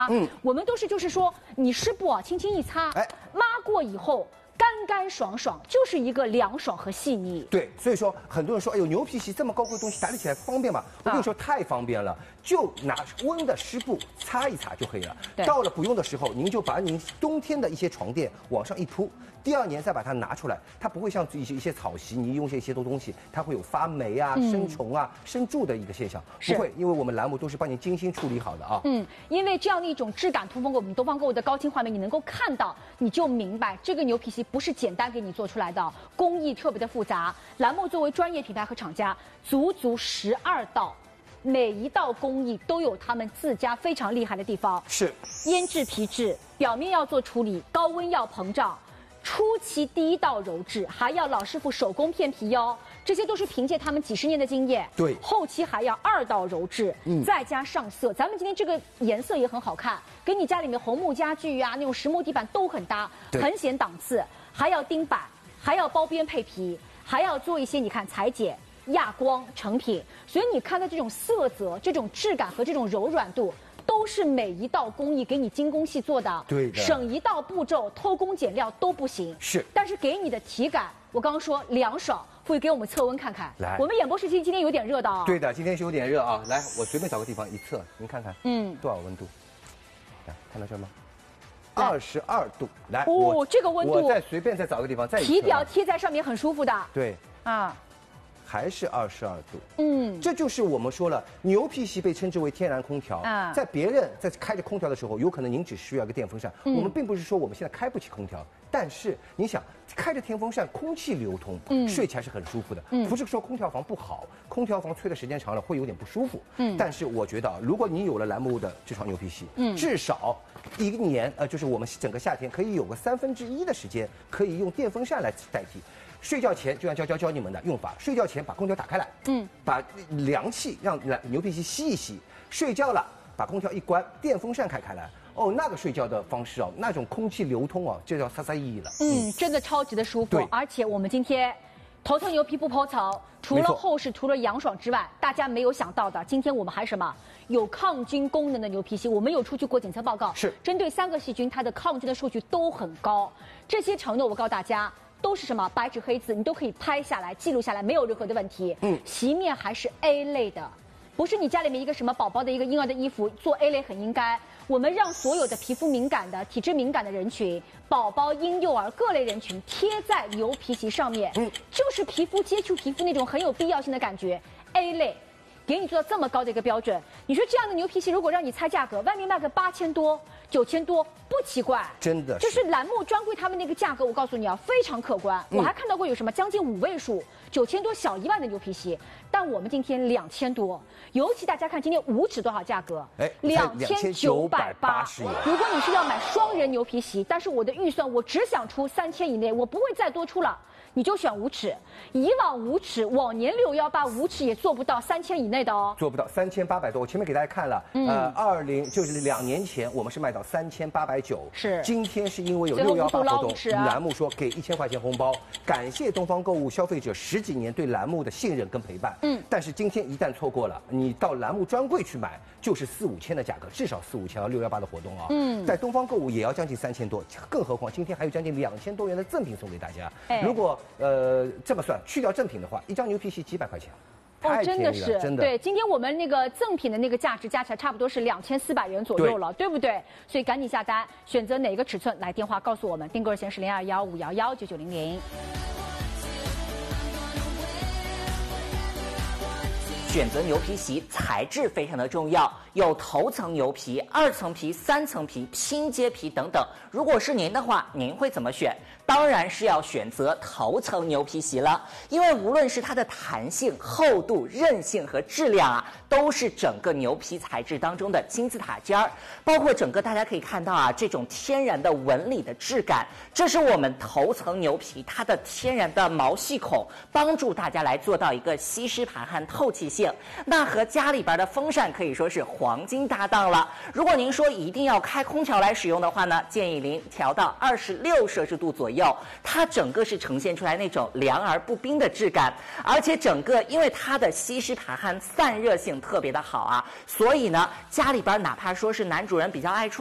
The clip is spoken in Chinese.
我们都是就是说，你湿布啊，轻轻一擦，抹过以后。 干干爽爽，就是一个凉爽和细腻。 对，所以说很多人说，哎呦，牛皮烯这么高贵的东西打理起来方便吗？我跟你说，太方便了，就拿温的湿布擦一擦就可以了。到了不用的时候，您就把您冬天的一些床垫往上一铺，第二年再把它拿出来，它不会像一些草席，你用一些多东西，它会有发霉啊、生虫啊、生蛀的一个现象。不会，因为我们栏目都是帮您精心处理好的啊。 因为这样的一种质感，东风购我们东方购物的高清画面，你能够看到，你就明白这个牛皮烯。 不是简单给你做出来的，工艺特别的复杂。栏目作为专业品牌和厂家，足12道，每一道工艺都有他们自家非常厉害的地方。 是腌制皮质，表面要做处理，高温要膨胀，初期第一道揉制，还要老师傅手工片皮哟。这些都是凭借他们几十年的经验。 对， 后期还要2道揉制，再加上色。咱们今天这个颜色也很好看，跟你家里面红木家具啊、那种实木地板都很搭，很显档次。 还要钉板，还要包边配皮，还要做一些你看裁剪、压光成品，所以你看到这种色泽、这种质感和这种柔软度，都是每一道工艺给你精工细做的。 对的， 省一道步骤，偷工减料都不行。 是， 但是给你的体感，我刚刚说凉爽，会给我们测温看看。 来， 我们演播室今天有点热的啊。 对的，今天是有点热啊。来，我随便找个地方一测，您看看，多少温度？来，看到这吗？22度，来， 这个温度， 我再随便再找个地方再体表贴在上面很舒服的。 对， 啊， 还是22度。这就是我们说了，牛皮烯被称之为天然空调。在别人在开着空调的时候，有可能您只需要一个电风扇。我们并不是说我们现在开不起空调，但是你想开着电风扇，空气流通，睡起来是很舒服的。不是说空调房不好，空调房吹的时间长了会有点不舒服。但是我觉得，如果你有了栏目的这床牛皮烯，至少1年，就是我们整个夏天可以有个1/3的时间可以用电风扇来代替。睡觉前就像教你们的用法，睡觉前把空调打开来，把凉气让牛皮烯吸一吸，睡觉了把空调一关，电风扇开来。哦，那个睡觉的方式哦，那种空气流通哦，就叫撒意义了。 真的超级的舒服。而且我们今天头层牛皮不剖槽，除了厚实，除了凉爽之外，大家没有想到的，今天我们还什么？有抗菌功能的牛皮烯，我们有出具过检测报告，是针对3个细菌，它的抗菌的数据都很高。这些承诺我告诉大家。都是什么白纸黑字，你都可以拍下来、记录下来，没有任何的问题。席面还是 A 类的，不是你家里面一个什么宝宝的一个婴儿的衣服做 A 类很应该。我们让所有的皮肤敏感的、体质敏感的人群，宝宝、婴幼儿各类人群贴在牛皮烯上面，就是皮肤接触皮肤那种很有必要性的感觉。A 类。给你做到这么高的一个标准，你说这样的牛皮烯，如果让你猜价格，外面卖个8000多、9000多，不奇怪， 真的就是栏目专柜他们那个价格，我告诉你啊，非常可观。我还看到过有什么将近5位数，9000多小1万的牛皮烯，但我们今天2000多，尤其大家看今天5尺多少价格，2980元。如果你是要买双人牛皮烯，但是我的预算我只想出3000以内，我不会再多出了。你就选5尺，以往5尺，往年618 5尺也做不到3000以内的哦， 做不到3800多。我前面给大家看了，就是2年前我们是卖到3890，是今天是因为有618活动，栏目说给1000块钱红包，感谢东方购物消费者10几年对栏目的信任跟陪伴。但是今天一旦错过了，你到栏目专柜去买就是4、5千的价格，至少4、5千618的活动啊。在东方购物也要将近3000多，更何况今天还有将近2000多元的赠品送给大家。如果这么算，去掉赠品的话，一张牛皮烯几百块钱，太便宜了，真的。 对，今天我们那个赠品的那个价值加起来差不多是2400元左右了，对不对？所以赶紧下单，选择哪个尺寸，来电话告诉我们，订购热线是0215119900。 选择牛皮烯材质非常的重要，有头层牛皮、2层皮、3层皮、拼接皮等等。如果是您的话，您会怎么选？当然是要选择头层牛皮烯了，因为无论是它的弹性、厚度、韧性和质量啊，都是整个牛皮材质当中的金字塔尖儿。包括整个大家可以看到啊，这种天然的纹理的质感，这是我们头层牛皮它的天然的毛细孔，帮助大家来做到一个吸湿排汗、透气性。那和家里边的风扇可以说是黄金搭档了。如果您说一定要开空调来使用的话呢，建议您调到26摄氏度左右。 右，它整个是呈现出来那种凉而不冰的质感，而且整个因为它的吸湿排汗散热性特别的好啊，所以呢家里边哪怕说是男主人比较爱出